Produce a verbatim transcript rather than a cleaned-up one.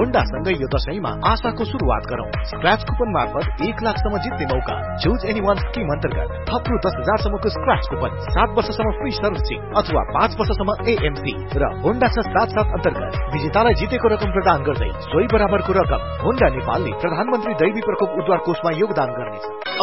होन्डासँगै यो दशैंमा आशाको सुरुवात गरौँ। स्क्रैच कुपन मार्फत एक लाखसम्म जित्ने मौका। चुज एनी वान स्किम अन्तर्गत थप रु दस हजारसम्मको स्क्रैच कुपन, सात वर्षसम्म फ्री सर्भिसिङ अथवा पाँच वर्षसम्म एएमसी र होन्डा छ साथ साथ अन्तर्गत विजेतालाई जितेको रकम प्रदान गर्दै सोही बराबरको रकम होन्डा नेपालले प्रधानमन्त्री दैवी प्रकोप उद्धार कोषमा योगदान गर्नेछ।